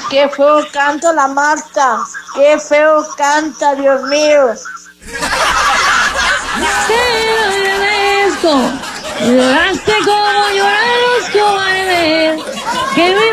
Qué feo canta la Marta. Qué feo canta, Dios mío. Te lo agradezco. Lloraste como lloran los cobardes. Que me